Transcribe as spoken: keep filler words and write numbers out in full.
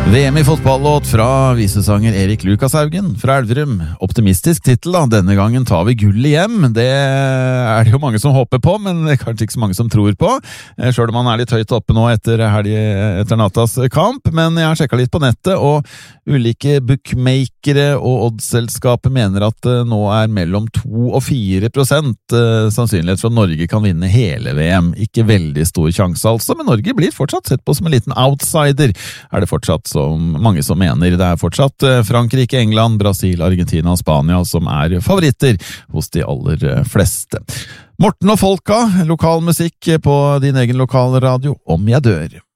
V M i fotballåt fra visesanger Erik Lukashaugen fra Elverum. Optimistisk titel da, denne gangen tar vi gullet hjem. Det er det jo mange som håper på, men det er kanskje ikke så mange som tror på. Selv om man er litt høyt oppe nå etter, helg, etter natas kamp, men jeg har sjekket litt på nettet, og ulike bookmakere og oddsselskaper mener at det nå er mellom to og fire prosent sannsynlighet for at Norge kan vinne hele V M. Ikke veldig stor sjanse altså, men Norge blir fortsatt sett på som en liten outsider, er det fortsatt som mange som mener. Det er fortsatt Frankrike, England, Brasil, Argentina og Spania som er favoritter hos de aller fleste. Morten og Folka, lokal musikk på din egen lokalradio, Om jeg dør.